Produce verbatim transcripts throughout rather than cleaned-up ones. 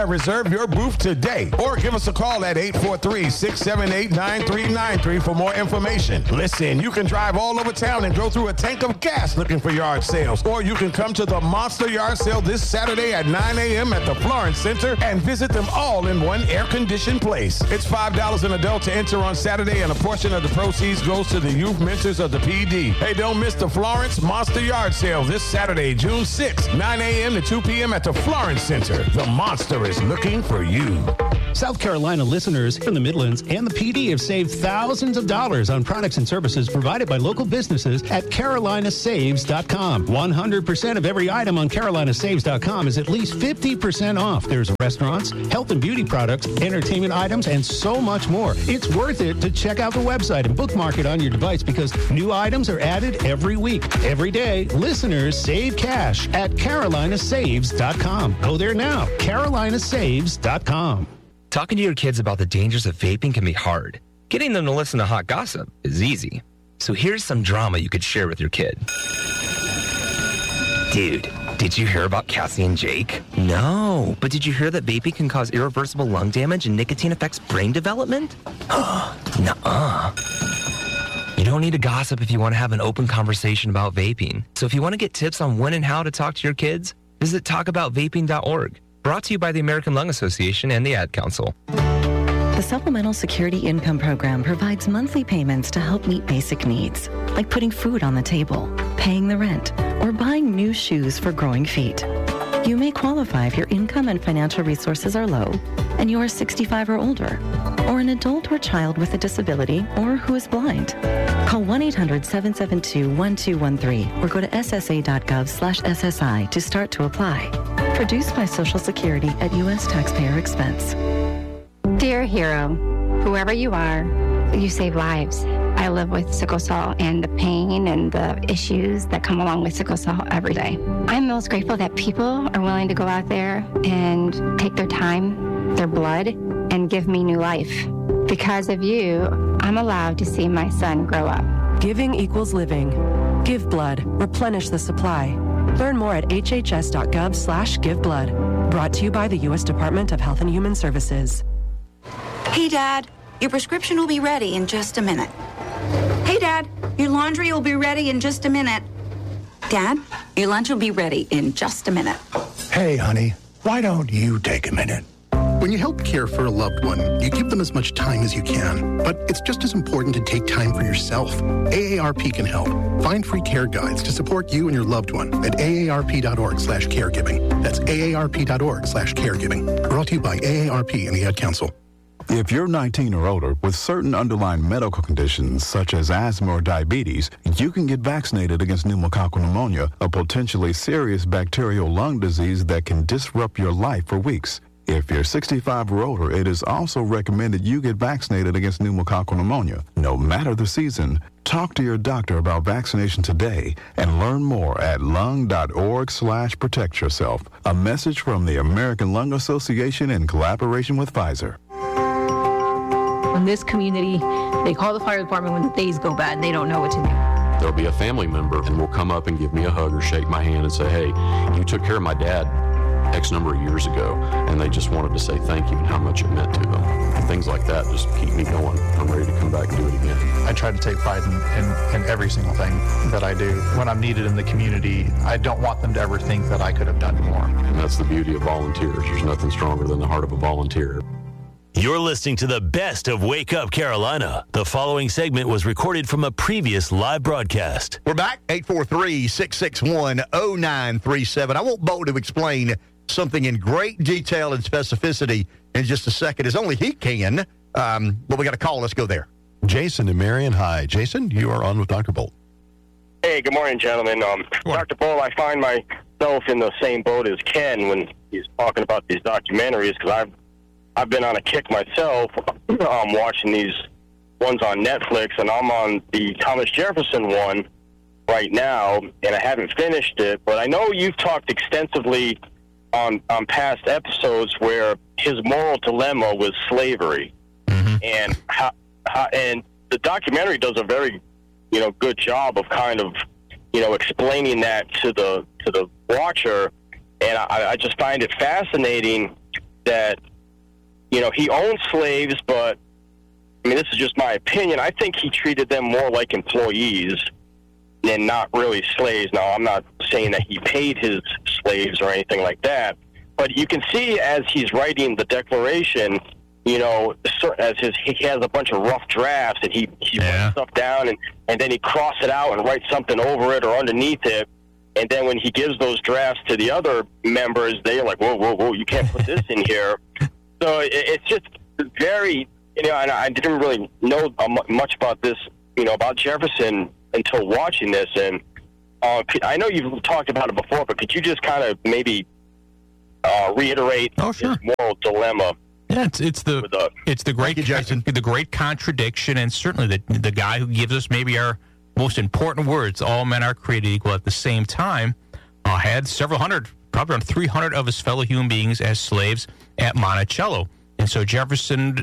Reserve your booth today or give us a call at eight four three, six seven eight, nine three nine three for more information. Listen, you can drive all over town and go through a tank of gas looking for yard sales, or you can come to the Monster Yard Sale this Saturday at nine a.m. at the Florence Center and visit them all in one air-conditioned place. It's five dollars an adult to enter on Saturday, and a portion of the proceeds goes to the youth mentors of the P D. Hey, don't miss the Florence Monster Yard Sale this Saturday, June sixth, nine a.m. to two p.m. at the Florence Center. The Monster is looking for you. South Carolina listeners from the Midlands and the P D have saved thousands of dollars on products and services provided by local businesses at Carolina Saves dot com. one hundred percent of every item on Carolina Saves dot com is at least fifty percent off. There's restaurants, health and beauty products, entertainment items, and so much more. It's worth it to check out the website and bookmark it on your device because new items are added every week. Every day, listeners save cash at Carolina Saves dot com. Go there now. Carolina Saves dot com. Talking to your kids about the dangers of vaping can be hard. Getting them to listen to hot gossip is easy. So here's some drama you could share with your kid. Dude, did you hear about Cassie and Jake? No, but did you hear that vaping can cause irreversible lung damage and nicotine affects brain development? Nuh-uh. You don't need to gossip if you want to have an open conversation about vaping. So if you want to get tips on when and how to talk to your kids, visit talk about vaping dot org. Brought to you by the American Lung Association and the Ad Council. The Supplemental Security Income Program provides monthly payments to help meet basic needs, like putting food on the table, paying the rent, or buying new shoes for growing feet. You may qualify if your income and financial resources are low and you are sixty-five or older, or an adult or child with a disability or who is blind. Call one eight hundred, seven seven two, one two one three or go to S S A dot gov slash S S I to start to apply. Produced by Social Security at U S taxpayer expense. Dear hero, whoever you are, you save lives. I live with sickle cell and the pain and the issues that come along with sickle cell every day. I'm most grateful that people are willing to go out there and take their time, their blood, and give me new life. Because of you, I'm allowed to see my son grow up. Giving equals living. Give blood. Replenish the supply. Learn more at H H S dot gov slash give blood. Brought to you by the U S Department of Health and Human Services. Hey, Dad, your prescription will be ready in just a minute. Hey, Dad, your laundry will be ready in just a minute. Dad, your lunch will be ready in just a minute. Hey, honey, why don't you take a minute? When you help care for a loved one, you give them as much time as you can. But it's just as important to take time for yourself. A A R P can help. Find free care guides to support you and your loved one at A A R P dot org slash caregiving. That's A A R P dot org slash caregiving. Brought to you by A A R P and the Ad Council. If you're nineteen or older with certain underlying medical conditions such as asthma or diabetes, you can get vaccinated against pneumococcal pneumonia, a potentially serious bacterial lung disease that can disrupt your life for weeks. If you're sixty-five or older, it is also recommended you get vaccinated against pneumococcal pneumonia. No matter the season, talk to your doctor about vaccination today and learn more at lung dot org slash protect yourself. A message from the American Lung Association in collaboration with Pfizer. In this community, they call the fire department when the days go bad and they don't know what to do. There'll be a family member and will come up and give me a hug or shake my hand and say, hey, you took care of my dad X number of years ago, and they just wanted to say thank you and how much it meant to them. And things like that just keep me going. I'm ready to come back and do it again. I try to take pride in, in, in every single thing that I do. When I'm needed in the community, I don't want them to ever think that I could have done more. And that's the beauty of volunteers. There's nothing stronger than the heart of a volunteer. You're listening to the best of Wake Up Carolina. The following segment was recorded from a previous live broadcast. We're back, eight four three, six six one, zero nine three seven. I want Bo to explain something in great detail and specificity in just a second, as only he can. Um, but we got a call. Let's go there. Jason and Marion. Hi. Jason, you are on with Doctor Bolt. Hey, good morning, gentlemen. Um, Doctor Bolt, I find myself in the same boat as Ken when he's talking about these documentaries, because I've I've been on a kick myself um, watching these ones on Netflix, and I'm on the Thomas Jefferson one right now, and I haven't finished it, but I know you've talked extensively on, on past episodes where his moral dilemma was slavery. Mm-hmm. And how, how, and the documentary does a very, you know, good job of kind of, you know, explaining that to the to the watcher, and I, I just find it fascinating that, you know, he owned slaves, but, I mean, this is just my opinion. I think he treated them more like employees than not really slaves. Now, I'm not saying that he paid his slaves or anything like that, but you can see as he's writing the Declaration, you know, as his he has a bunch of rough drafts, and he, he yeah. writes stuff down, and, and then he crosses it out and writes something over it or underneath it. And then when he gives those drafts to the other members, they're like, whoa, whoa, whoa, you can't put this in here. So it, it's just very, you know, and I didn't really know much about this, you know, about Jefferson until watching this. And uh, I know you've talked about it before, but could you just kind of maybe uh, reiterate oh, sure. his moral dilemma? Yeah, it's, it's the the, it's the great the great contradiction, and certainly the the guy who gives us maybe our most important words: all men are created equal. At the same time, uh, had several hundred, probably around three hundred of his fellow human beings as slaves at Monticello, and so Jefferson.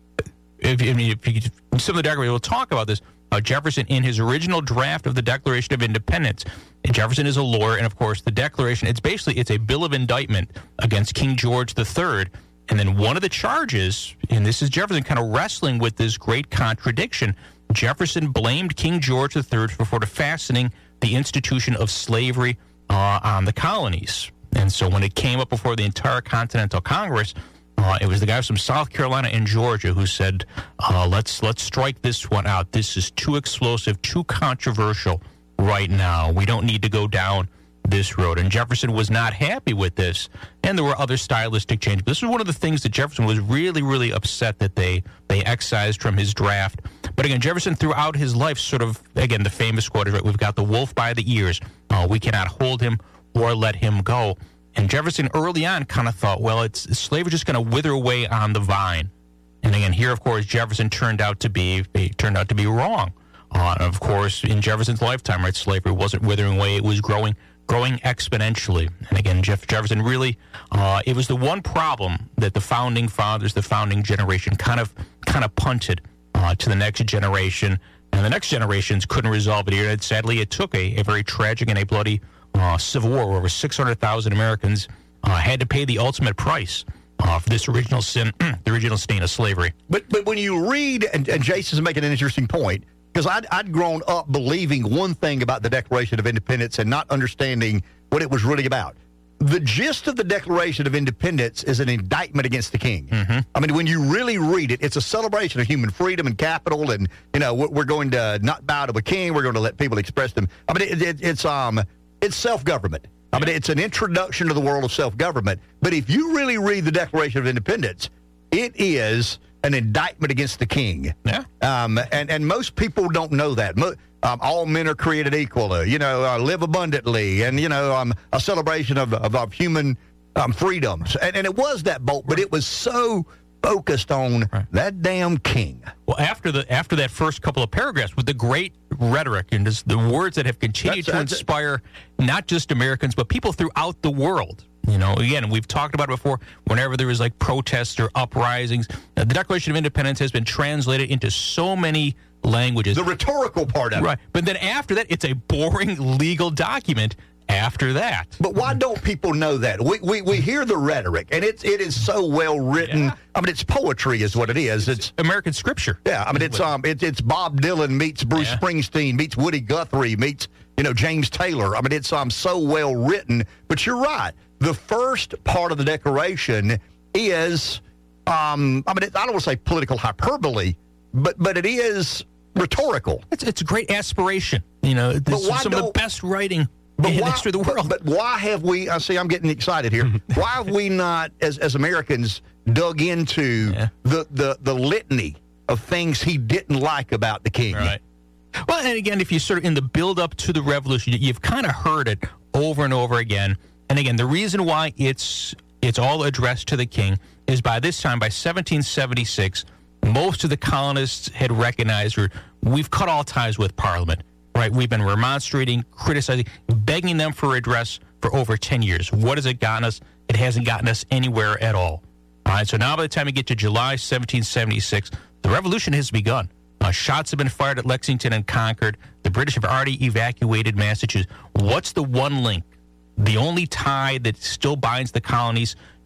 If, I mean, if you, some of the Declaration, we'll talk about this. Uh, Jefferson, in his original draft of the Declaration of Independence, and Jefferson is a lawyer, and of course, the Declaration. It's basically it's a bill of indictment against King George the Third. And then one of the charges, and this is Jefferson kind of wrestling with this great contradiction, Jefferson blamed King George the Third for, for fastening the institution of slavery uh, on the colonies. And so when it came up before the entire Continental Congress, uh, it was the guys from South Carolina and Georgia who said, uh, let's let's strike this one out. This is too explosive, too controversial right now. We don't need to go down this road. And Jefferson was not happy with this, and there were other stylistic changes. This was one of the things that Jefferson was really, really upset that they they excised from his draft. But again, Jefferson throughout his life sort of, again, the famous quote is, right, we've got the wolf by the ears. Uh, we cannot hold him or let him go. And Jefferson early on kind of thought, well, it's slavery just going to wither away on the vine. And again, here, of course, Jefferson turned out to be he turned out to be wrong. Uh, and of course, in Jefferson's lifetime, right, slavery wasn't withering away; it was growing. growing exponentially. And again, Jeff Jefferson really, uh, it was the one problem that the founding fathers, the founding generation kind of kind of punted uh, to the next generation. And the next generations couldn't resolve it here. And sadly, it took a, a very tragic and a bloody uh, civil war where over six hundred thousand Americans uh, had to pay the ultimate price uh, for this original sin, the original stain of slavery. But but when you read, and, and Jason's making an interesting point, because I'd, I'd grown up believing one thing about the Declaration of Independence and not understanding what it was really about. The gist of the Declaration of Independence is an indictment against the king. Mm-hmm. I mean, when you really read it, it's a celebration of human freedom and capital, and, you know, we're going to not bow to a king. We're going to let people express them. I mean, it, it, it's um, it's self-government. I mean, it's an introduction to the world of self-government. But if you really read the Declaration of Independence, it is an indictment against the king. Yeah. Um, and, and most people don't know that. Mo- um, all men are created equal, uh, you know, uh, live abundantly, and, you know, um, a celebration of, of, of human um, freedoms. And, and it was that bolt, but it was so focused on right. that damn king. Well, after the after that first couple of paragraphs, with the great rhetoric and just the words that have continued that's, to that's inspire it. Not just Americans, but people throughout the world. You know, again, we've talked about it before, whenever there is like protests or uprisings, the Declaration of Independence has been translated into so many languages. The rhetorical part of it. Right. But then after that, it's a boring legal document after that. But why don't people know that? We we, we hear the rhetoric, and it's, it is so well written. Yeah. I mean, it's poetry is what it is. It's, it's American scripture. Yeah, I mean, it's um, it, it's Bob Dylan meets Bruce yeah. Springsteen, meets Woody Guthrie, meets, you know, James Taylor. I mean, it's um so well written. But you're right. The first part of the Declaration is, um, I mean, it, I don't want to say political hyperbole, but but it is rhetorical. It's it's a great aspiration. You know, this is some of the best writing but in why, the history of the world. But, but why have we, I see I'm getting excited here, why have we not, as, as Americans, dug into yeah. the, the, the litany of things he didn't like about the king? Right. Well, and again, if you sort of, in the build-up to the revolution, you've kind of heard it over and over again. And again, the reason why it's it's all addressed to the king is by this time, by seventeen seventy-six, most of the colonists had recognized, or we've cut all ties with Parliament, right? We've been remonstrating, criticizing, begging them for redress for over ten years. What has it gotten us? It hasn't gotten us anywhere at all. All right, so now by the time we get to July seventeen seventy-six, the revolution has begun. Uh, shots have been fired at Lexington and Concord. The British have already evacuated Massachusetts. What's the one link? The only tie that still binds the colonies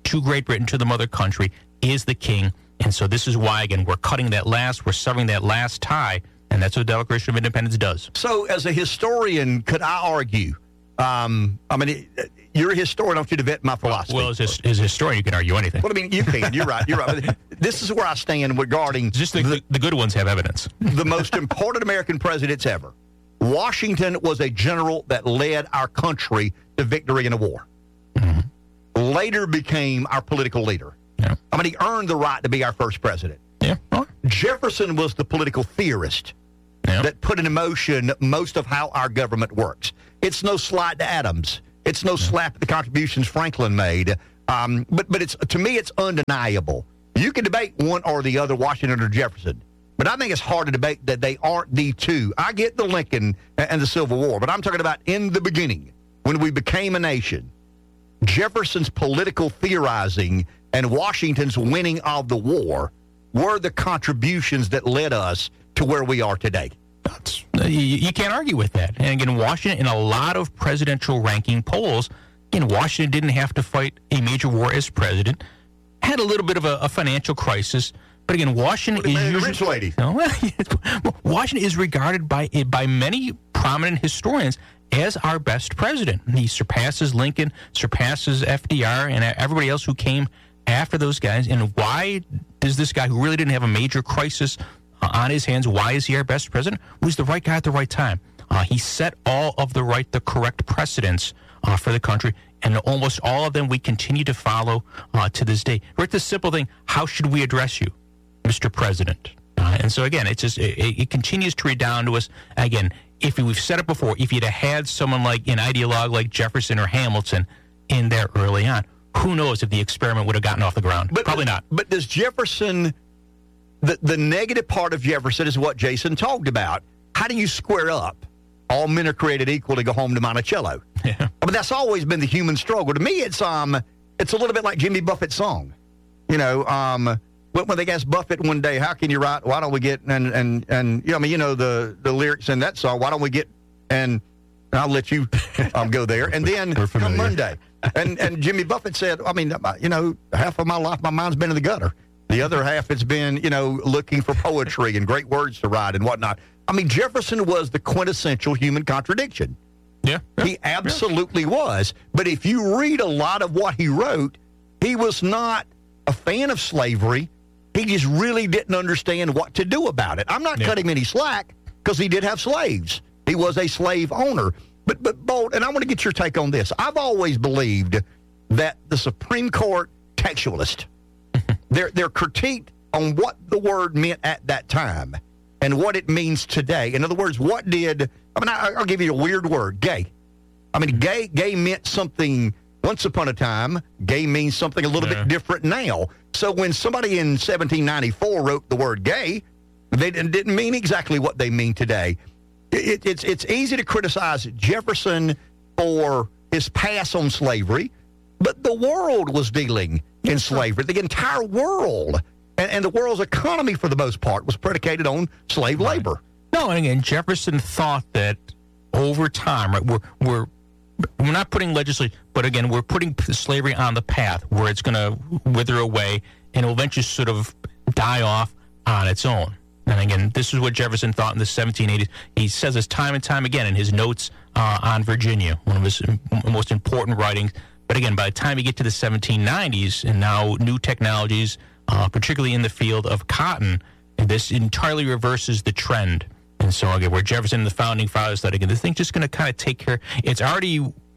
to Great Britain, to the mother country, is the king. And so this is why, again, we're cutting that last, we're severing that last tie, and that's what the Declaration of Independence does. So as a historian, could I argue, um, I mean, you're a historian, I want you to vet my philosophy. Well, as a, as a historian, you can argue anything. Well, I mean, you can. You're right. You're right. This is where I stand regarding... Just the, the, the good ones have evidence. The most important American presidents ever. Washington was a general that led our country to victory in a war. Mm-hmm. Later became our political leader. Yeah. I mean, he earned the right to be our first president. Yeah. Oh. Jefferson was the political theorist yeah. that put in motion most of how our government works. It's no slight to Adams. It's no yeah. slap at the contributions Franklin made. Um, but but it's to me, it's undeniable. You can debate one or the other, Washington or Jefferson. But I think it's hard to debate that they aren't the two. I get the Lincoln and the Civil War, but I'm talking about in the beginning, when we became a nation, Jefferson's political theorizing and Washington's winning of the war were the contributions that led us to where we are today. That's, you, you can't argue with that. And again, Washington, in a lot of presidential ranking polls, again, Washington didn't have to fight a major war as president, had a little bit of a, a financial crisis. But again, Washington is usually, rich lady. No, Washington is regarded by by many prominent historians as our best president. He surpasses Lincoln, surpasses F D R, and everybody else who came after those guys. And why does this guy, who really didn't have a major crisis uh, on his hands, why is he our best president? Well, he's the right guy at the right time. Uh, he set all of the right, the correct precedents uh, for the country. And almost all of them we continue to follow uh, to this day. Right, the simple thing: how should we address you, Mister President? Uh, and so again, it's just it, it continues to redound to us. Again, if we've said it before, if you'd have had someone like an ideologue like Jefferson or Hamilton in there early on, who knows if the experiment would have gotten off the ground? But, Probably not. But does Jefferson? The the negative part of Jefferson is what Jason talked about. How do you square up? All men are created equal to go home to Monticello. Yeah. But that's always been the human struggle. To me, it's um, it's a little bit like Jimmy Buffett's song. You know, um, when, when they asked Buffett one day, "How can you write? Why don't we get?" And and and you know, I mean, you know the the lyrics in that song. Why don't we get? And I'll let you um, go there. And then come Monday, and and Jimmy Buffett said, "I mean, you know, half of my life, my mind's been in the gutter. The other half, it's been, you know, looking for poetry and great words to write and whatnot." I mean, Jefferson was the quintessential human contradiction. Yeah, yeah he absolutely yeah. was. But if you read a lot of what he wrote, he was not a fan of slavery. He just really didn't understand what to do about it. I'm not yeah. cutting him any slack because he did have slaves. He was a slave owner. But, but Bolt, and I want to get your take on this. I've always believed that the Supreme Court textualist, they're, they're critiqued on what the word meant at that time and what it means today. In other words, what did, I mean, I, I'll give you a weird word, gay. I mean, gay gay meant something once upon a time. Gay means something a little yeah. bit different now. So when somebody in seventeen ninety-four wrote the word gay, they didn't, didn't mean exactly what they mean today. It, it, it's, it's easy to criticize Jefferson for his pass on slavery, but the world was dealing in slavery, the entire world. And, and the world's economy, for the most part, was predicated on slave right. labor. No, and again, Jefferson thought that over time, right, we're we're we're not putting legislation, but again, we're putting slavery on the path where it's going to wither away and will eventually sort of die off on its own. And again, this is what Jefferson thought in the seventeen eighties. He says this time and time again in his notes uh, on Virginia, one of his most important writings. But again, by the time you get to the seventeen nineties and now new technologies, Uh, particularly in the field of cotton, this entirely reverses the trend. And so, again, where Jefferson and the founding fathers thought, again, this thing's just going to kind of take care. It's already,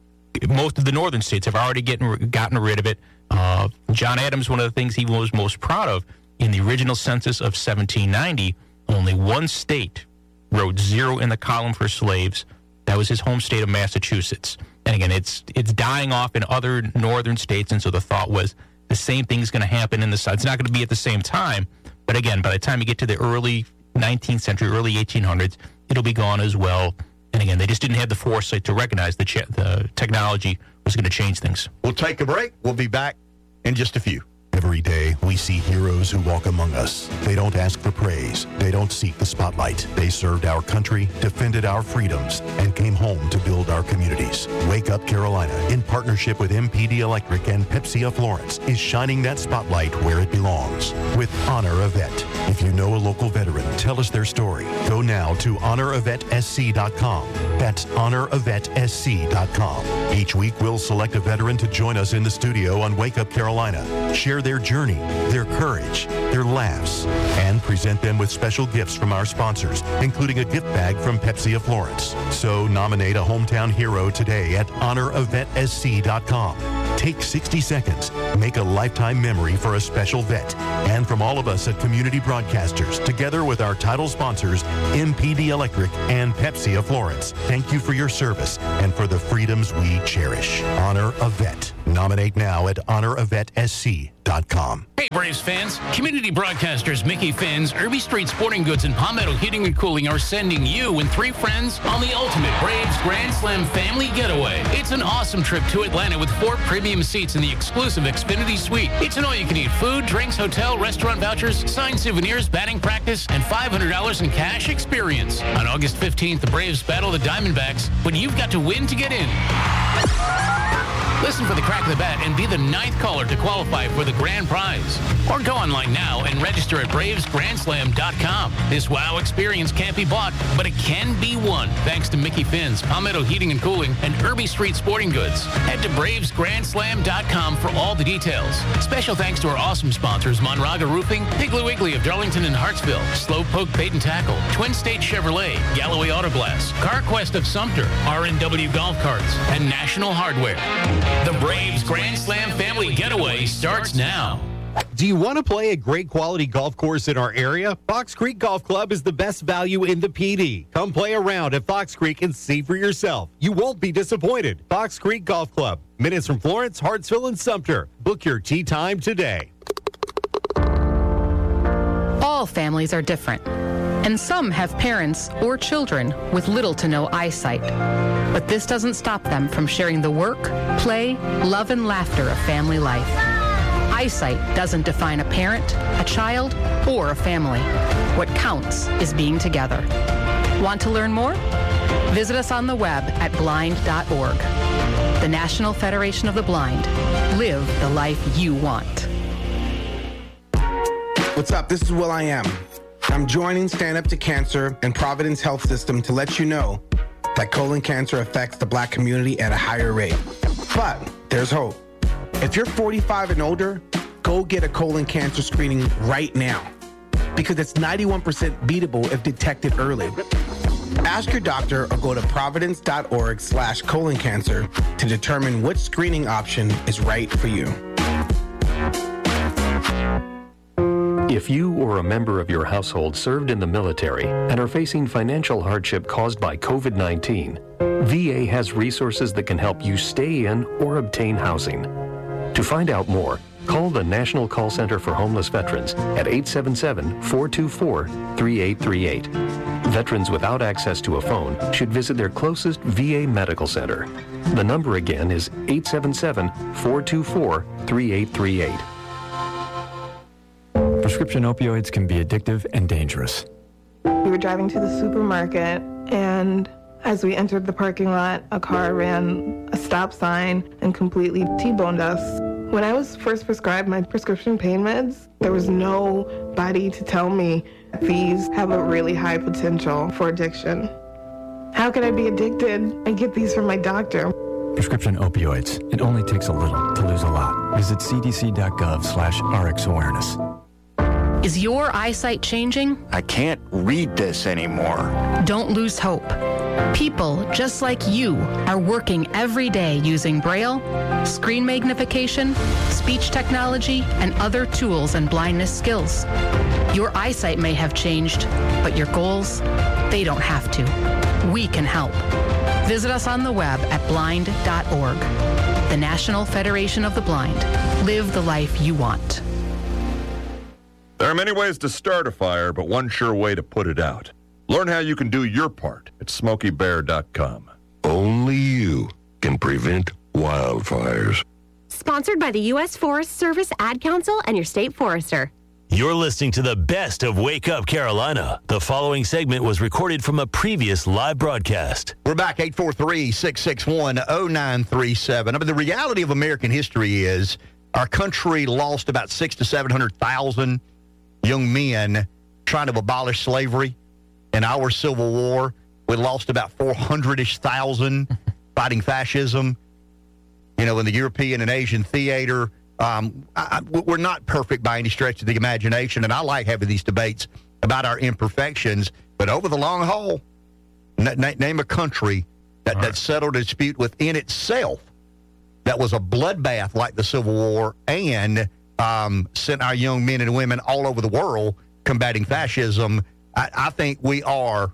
most of the northern states have already getting, gotten rid of it. Uh, John Adams, one of the things he was most proud of, in the original census of seventeen ninety, only one state wrote zero in the column for slaves. That was his home state of Massachusetts. And again, it's it's dying off in other northern states, and so the thought was, the same thing's going to happen in the South. It's not going to be at the same time, but again, by the time you get to the early nineteenth century, early eighteen hundreds, it'll be gone as well. And again, they just didn't have the foresight to recognize the, ch- the technology was going to change things. We'll take a break. We'll be back in just a few. Every day, we see heroes who walk among us. They don't ask for praise. They don't seek the spotlight. They served our country, defended our freedoms, and came home to build our communities. Wake Up Carolina, in partnership with M P D Electric and Pepsi of Florence, is shining that spotlight where it belongs with Honor a Vet. If you know a local veteran, tell us their story. Go now to honor a vet s c dot com. That's honor a vet s c dot com. Each week, we'll select a veteran to join us in the studio on Wake Up Carolina, share their journey, their courage, their laughs, and present them with special gifts from our sponsors, including a gift bag from Pepsi of Florence. So nominate a hometown hero today at honor a vet s c dot com. Take sixty seconds. Make a lifetime memory for a special vet. And from all of us at Community Broadcasters, together with our title sponsors, M P D Electric and Pepsi of Florence, thank you for your service and for the freedoms we cherish. Honor a Vet. Nominate now at honor a vet s c dot com. Hey, Braves fans. Community Broadcasters Mickey Finn's, Irby Street Sporting Goods, and Palmetto Heating and Cooling are sending you and three friends on the ultimate Braves Grand Slam family getaway. It's an awesome trip to Atlanta with four premium seats in the exclusive Xfinity Suite. It's an all-you-can-eat food, drinks, hotel, restaurant vouchers, signed souvenirs, batting practice, and five hundred dollars in cash experience. On August fifteenth, the Braves battle the Diamondbacks, but you've got to win to get in. Listen for the crack of the bat and be the ninth caller to qualify for the grand prize. Or go online now and register at braves grand slam dot com. This wow experience can't be bought, but it can be won thanks to Mickey Finn's, Palmetto Heating and Cooling, and Irby Street Sporting Goods. Head to braves grand slam dot com for all the details. Special thanks to our awesome sponsors, Monraga Roofing, Piggly Wiggly of Darlington and Hartsville, Slowpoke Bait and Tackle, Twin State Chevrolet, Galloway Auto Glass, CarQuest of Sumter, R and W Golf Carts, and National Hardware. The Braves Grand Slam Family Getaway starts now. Do you want to play a great quality golf course in our area? Fox Creek Golf Club is the best value in the P D. Come play around at Fox Creek and see for yourself. You won't be disappointed. Fox Creek Golf Club, minutes from Florence, Hartsville, and Sumter. Book your tee time today. All families are different, and some have parents or children with little to no eyesight. But this doesn't stop them from sharing the work, play, love, and laughter of family life. Eyesight doesn't define a parent, a child, or a family. What counts is being together. Want to learn more? Visit us on the web at blind dot org. The National Federation of the Blind. Live the life you want. What's up? This is Will I Am. I'm joining Stand Up to Cancer and Providence Health System to let you know that colon cancer affects the Black community at a higher rate. But there's hope. If you're forty-five and older, go get a colon cancer screening right now because it's ninety-one percent beatable if detected early. Ask your doctor or go to providence dot org slash colon cancer to determine which screening option is right for you. If you or a member of your household served in the military and are facing financial hardship caused by covid nineteen, V A has resources that can help you stay in or obtain housing. To find out more, call the National Call Center for Homeless Veterans at eight seven seven, four two four, three eight three eight. Veterans without access to a phone should visit their closest V A medical center. The number again is eight seven seven, four two four, three eight three eight. Prescription opioids can be addictive and dangerous. We were driving to the supermarket, and as we entered the parking lot, a car ran a stop sign and completely T-boned us. When I was first prescribed my prescription pain meds, there was nobody to tell me these have a really high potential for addiction. How could I be addicted? I get these from my doctor. Prescription opioids. It only takes a little to lose a lot. Visit c d c dot gov slash r x awareness. Is your eyesight changing? I can't read this anymore. Don't lose hope. People just like you are working every day using Braille, screen magnification, speech technology, and other tools and blindness skills. Your eyesight may have changed, but your goals, they don't have to. We can help. Visit us on the web at blind dot org. The National Federation of the Blind. Live the life you want. There are many ways to start a fire, but one sure way to put it out. Learn how you can do your part at smoky bear dot com. Only you can prevent wildfires. Sponsored by the U S Forest Service, Ad Council, and your state forester. You're listening to the best of Wake Up Carolina. The following segment was recorded from a previous live broadcast. We're back, eight four three, six six one, zero nine three seven. I mean, the reality of American history is our country lost about six to seven hundred thousand young men trying to abolish slavery. In our Civil War, we lost about four hundred-ish thousand fighting fascism. You know, in the European and Asian theater, um, I, I, we're not perfect by any stretch of the imagination, and I like having these debates about our imperfections. But over the long haul, n- n- name a country that, that settled a dispute within itself that was a bloodbath like the Civil War and um, sent our young men and women all over the world combating fascism. I, I think we are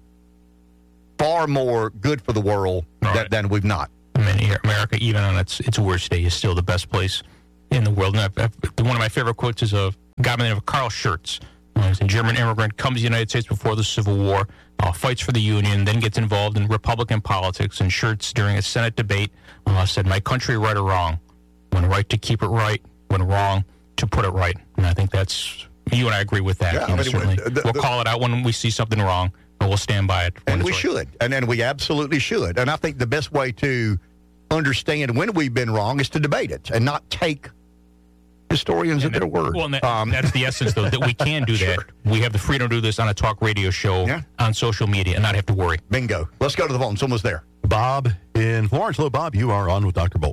far more good for the world right. than, than we've not. I mean, America, even on its its worst day, is still the best place in the world. And I've, I've, one of my favorite quotes is a guy by the name of Carl Schurz. Uh, he's a German immigrant, comes to the United States before the Civil War, uh, fights for the Union, then gets involved in Republican politics. And Schurz, during a Senate debate, uh, said, "My country, right or wrong, when right to keep it right, when wrong to put it right." And I think that's, you and I agree with that. Yeah, you know, I mean, certainly. the, the, we'll call it out when we see something wrong, but we'll stand by it. And we right. should. And, and we absolutely should. And I think the best way to understand when we've been wrong is to debate it and not take historians at their word. Well, and that, um, that's the essence, though, that we can do that. Sure. We have the freedom to do this on a talk radio show, yeah. on social media, and not have to worry. Bingo. Let's go to the phone. Someone's there. Bob in Florence. Hello, Bob. You are on with Doctor Bolt.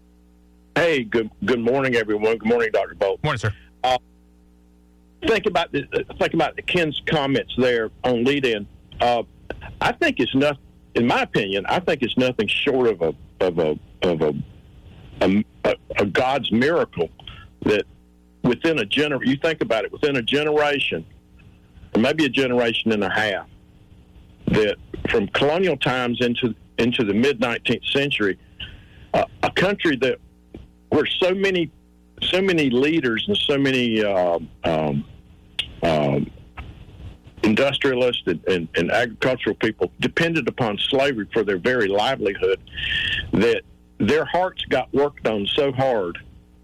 Hey, good good morning, everyone. Good morning, Doctor Bolt. Morning, sir. Uh, think about the think about the Ken's comments there on lead-in. Uh, I think it's nothing. In my opinion, I think it's nothing short of a of a of a a, a, a God's miracle that within a gener. You think about it, within a generation, or maybe a generation and a half, that from colonial times into into the mid nineteenth century, uh, a country that where so many so many leaders and so many uh, um, um, industrialists and, and, and agricultural people depended upon slavery for their very livelihood, that their hearts got worked on so hard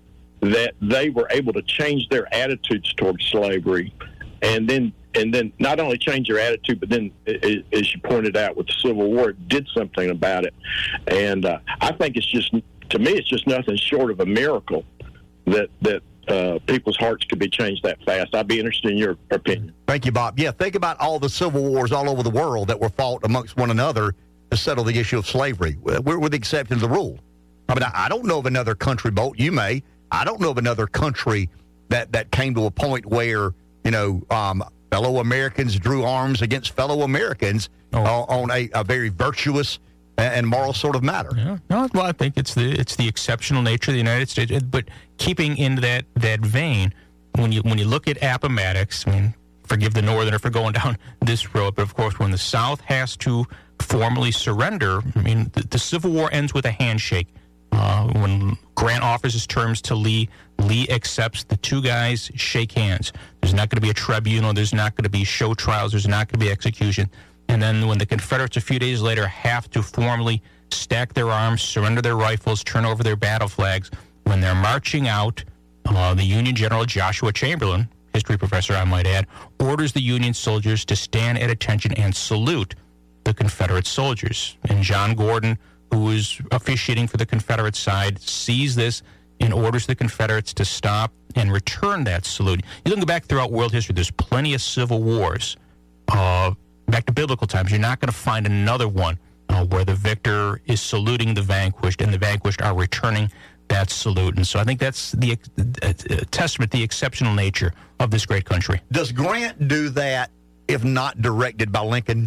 that they were able to change their attitudes towards slavery, and then and then not only change their attitude, but then, as you pointed out with the Civil War, it did something about it. And uh, I think it's just, to me, it's just nothing short of a miracle that that uh, people's hearts could be changed that fast. I'd be interested in your opinion. Thank you, Bob. Yeah, think about all the civil wars all over the world that were fought amongst one another to settle the issue of slavery. We're with the exception of the rule. I mean, I don't know of another country, Bolt, you may. I don't know of another country that, that came to a point where, you know, um, fellow Americans drew arms against fellow Americans oh. uh, on a, a very virtuous and moral sort of matter. Yeah. No, well, I think it's the it's the exceptional nature of the United States. But keeping in that, that vein, when you when you look at Appomattox, I mean, forgive the Northerner for going down this road, but of course, when the South has to formally surrender, I mean, the, the Civil War ends with a handshake. Uh, when Grant offers his terms to Lee, Lee accepts. The two guys shake hands. There's not going to be a tribunal. There's not going to be show trials. There's not going to be execution. And then when the Confederates a few days later have to formally stack their arms, surrender their rifles, turn over their battle flags, when they're marching out, uh, the Union General Joshua Chamberlain, history professor I might add, orders the Union soldiers to stand at attention and salute the Confederate soldiers. And John Gordon, who is officiating for the Confederate side, sees this and orders the Confederates to stop and return that salute. You look back throughout world history, there's plenty of civil wars. Uh, back to biblical times, you're not going to find another one uh, where the victor is saluting the vanquished and the vanquished are returning that salute. And so I think that's the uh, testament to the exceptional nature of this great country. Does Grant do that if not directed by Lincoln?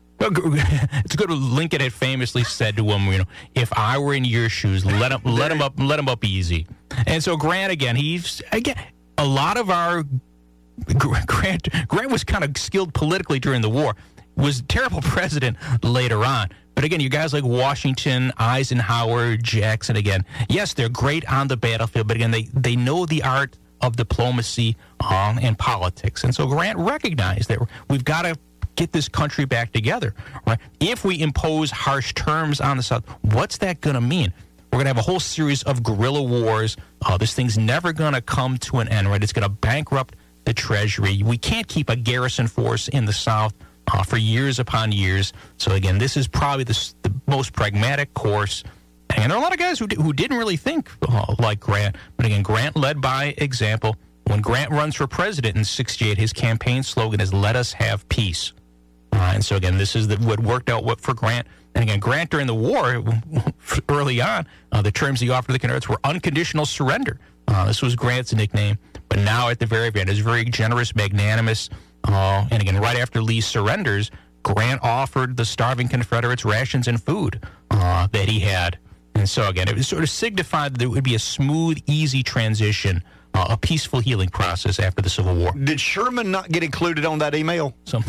It's good. Lincoln had famously said to him, "You know, if I were in your shoes, let him, let him up, let him up easy." And so Grant, again, he's again a lot of our Grant. Grant was kind of skilled politically during the war. Was a terrible president later on, but again, you guys like Washington, Eisenhower, Jackson. Again, yes, they're great on the battlefield, but again, they they know the art of diplomacy um, and politics. And so Grant recognized that we've got to get this country back together, right? If we impose harsh terms on the South, what's that going to mean? We're We're going to have a whole series of guerrilla wars. Uh, this thing's never going to come to an end, right? It's going to bankrupt the Treasury. We can't keep a garrison force in the South uh, for years upon years. So, again, this is probably the, the most pragmatic course. And there are a lot of guys who, who didn't really think uh, like Grant. But, again, Grant led by example. When Grant runs for president in sixty-eight, his campaign slogan is, "Let us have peace." Uh, and so, again, this is the, what worked out for Grant. And, again, Grant during the war, early on, uh, the terms he offered to the Confederates were unconditional surrender. Uh, this was Grant's nickname. But now at the very end, it's very generous, magnanimous. Uh, and, again, right after Lee surrenders, Grant offered the starving Confederates rations and food uh, that he had. And so, again, it was sort of signified that there would be a smooth, easy transition, uh, a peaceful healing process after the Civil War. Did Sherman not get included on that email? So,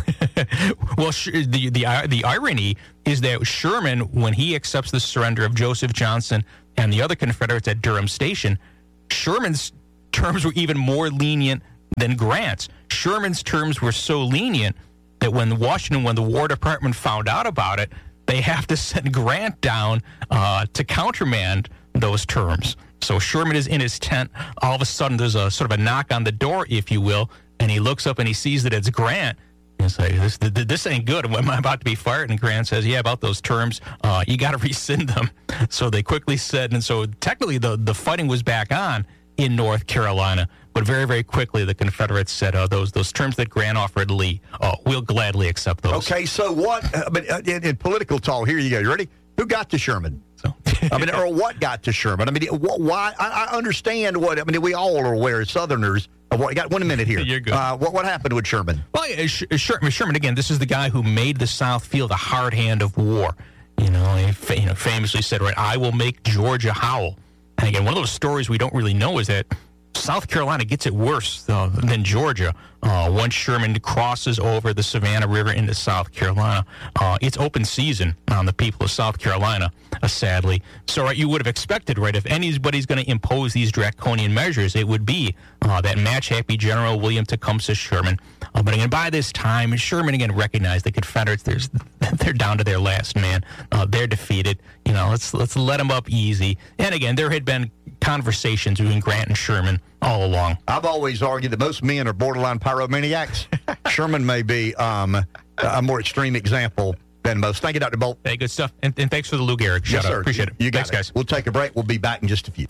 well, the, the, the irony is that Sherman, when he accepts the surrender of Joseph Johnson and the other Confederates at Durham Station, Sherman's terms were even more lenient than Grant's. Sherman's terms were so lenient that when Washington, when the War Department found out about it, they have to send Grant down uh, to countermand those terms. So Sherman is in his tent. All of a sudden, there's a sort of a knock on the door, if you will, and he looks up and he sees that it's Grant. He's like, this, this ain't good. Am I about to be fired? And Grant says, yeah, about those terms, uh, you got to rescind them. So they quickly said, and so technically the, the fighting was back on in North Carolina. But very, very quickly, the Confederates said, uh, those those terms that Grant offered Lee, uh, we'll gladly accept those. Okay, so what, uh, but uh, in, in political talk, here you go. You ready? Who got to Sherman? So, I mean, or what got to Sherman? I mean, wh- why? I, I understand what, I mean, we all are aware as Southerners of what, got one minute here. You're good. Uh, what, what happened with Sherman? Well, yeah, Sh- Sherman, Sherman, again, this is the guy who made the South feel the hard hand of war. You know, he fa- you know, famously said, right, I will make Georgia howl. And again, one of those stories we don't really know is that South Carolina gets it worse uh, than Georgia. Uh, once Sherman crosses over the Savannah River into South Carolina, uh, it's open season on the people of South Carolina, uh, sadly. So right, you would have expected, right, if anybody's going to impose these draconian measures, it would be uh, that match-happy General William Tecumseh Sherman. Uh, but again, by this time, Sherman again recognized the Confederates. There's, they're down to their last man. Uh, they're defeated. You know, let's let's let them up easy. And again, there had been conversations between Grant and Sherman all along. I've always argued that most men are borderline pyromaniacs. Sherman may be um, a more extreme example than most. Thank you, Doctor Bolt. Hey, good stuff. And, and thanks for the Lou Gehrig shout yes, out. Sir. Appreciate it. You got Thanks, it. guys. We'll take a break. We'll be back in just a few.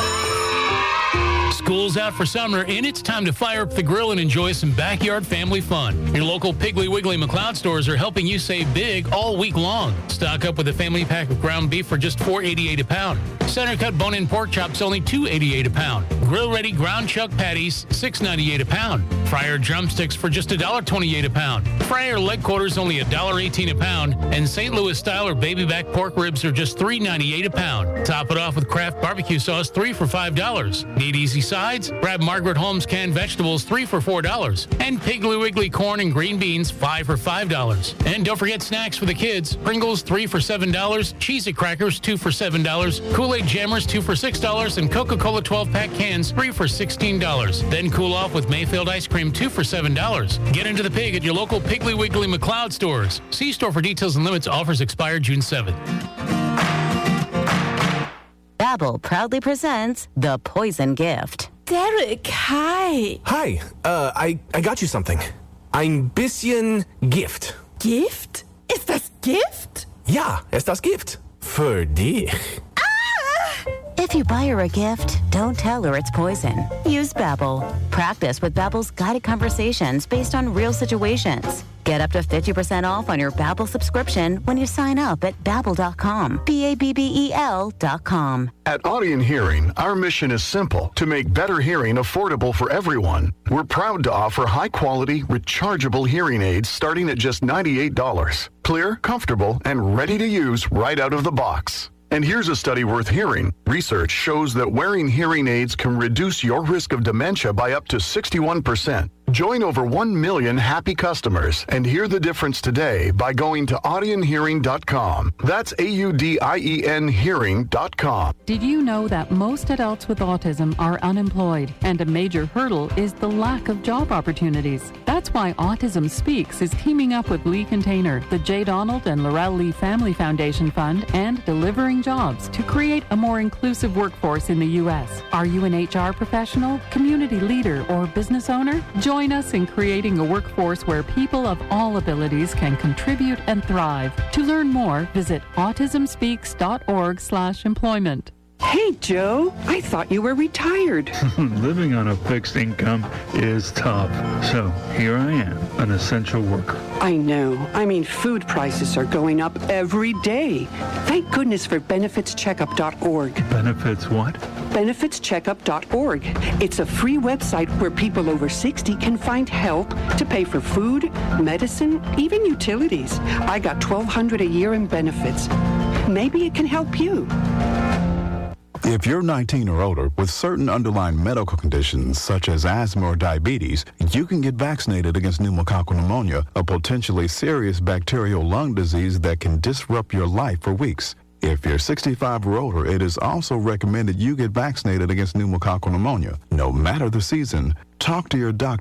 School's out for summer, and it's time to fire up the grill and enjoy some backyard family fun. Your local Piggly Wiggly McLeod stores are helping you save big all week long. Stock up with a family pack of ground beef for just four dollars and eighty-eight cents a pound. Center cut bone-in pork chops only two dollars and eighty-eight cents a pound. Grill-ready ground chuck patties, six dollars and ninety-eight cents a pound. Fryer drumsticks for just one dollar and twenty-eight cents a pound. Fryer leg quarters only one dollar and eighteen cents a pound. And Saint Louis style or baby back pork ribs are just three dollars and ninety-eight cents a pound. Top it off with Kraft barbecue sauce, three for five dollars. Need easy sides? Grab Margaret Holmes canned vegetables, three for four dollars. And Piggly Wiggly corn and green beans, five for five dollars. And don't forget snacks for the kids. Pringles, three for seven dollars. Cheez-It crackers, two for seven dollars. Kool-Aid Jammers, two for six dollars. And Coca-Cola twelve-pack cans, three for sixteen dollars. Then cool off with Mayfield ice cream, two for seven dollars. Get into the pig at your local Piggly Wiggly McLeod stores. See store for details and limits. Offers expire June seventh. Babbel proudly presents The Poison Gift. Derek, hi. Hi, uh, I, I got you something. Ein bisschen Gift. Gift? Ist das Gift? Ja, ist das Gift. Für dich. If you buy her a gift, don't tell her it's poison. Use Babbel. Practice with Babbel's guided conversations based on real situations. Get up to fifty percent off on your Babbel subscription when you sign up at babbel dot com. B A B B E L dot com. At Audion Hearing, our mission is simple: to make better hearing affordable for everyone. We're proud to offer high-quality, rechargeable hearing aids starting at just ninety-eight dollars. Clear, comfortable, and ready to use right out of the box. And here's a study worth hearing. Research shows that wearing hearing aids can reduce your risk of dementia by up to sixty-one percent. Join over one million happy customers and hear the difference today by going to audion hearing dot com. That's A U D I E N hearing dot com. Did you know that most adults with autism are unemployed, and a major hurdle is the lack of job opportunities? That's That's why Autism Speaks is teaming up with Lee Container, the J. Donald and Laurel Lee Family Foundation Fund, and Delivering Jobs to create a more inclusive workforce in the U S. Are you an H R professional, community leader, or business owner? Join us in creating a workforce where people of all abilities can contribute and thrive. To learn more, visit autism speaks dot org slash employment. Hey, Joe, I thought you were retired. Living on a fixed income is tough. So here I am, an essential worker. I know. I mean, food prices are going up every day. Thank goodness for benefits checkup dot org. Benefits what? benefits checkup dot org. It's a free website where people over sixty can find help to pay for food, medicine, even utilities. I got twelve hundred dollars a year in benefits. Maybe it can help you. If you're nineteen or older with certain underlying medical conditions such as asthma or diabetes, you can get vaccinated against pneumococcal pneumonia, a potentially serious bacterial lung disease that can disrupt your life for weeks. If you're sixty-five or older, it is also recommended you get vaccinated against pneumococcal pneumonia. No matter the season, talk to your doctor.